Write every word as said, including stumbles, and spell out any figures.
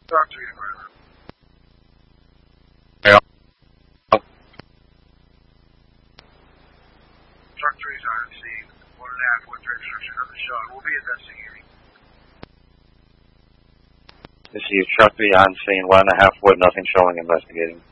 Talk to you, brother. Yeah. Truck three's on scene. One and a half foot restriction of the shot. We'll be investigating. This is truck three on scene, one and a half wood, nothing showing, investigating.